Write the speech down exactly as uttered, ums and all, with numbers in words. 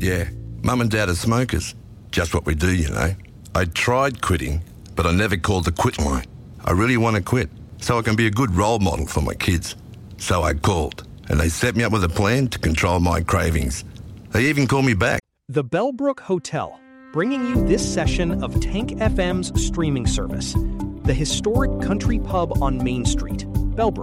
Yeah, Mum and Dad are smokers. Just what we do, you know. I tried quitting, but I never called the quit line. I really want to quit, so I can be a good role model for my kids. So I called, and they set me up with a plan to control my cravings. They even called me back. The Bellbrook Hotel, bringing you this session of Tank F M's streaming service. The historic country pub on Main Street, Bellbrook.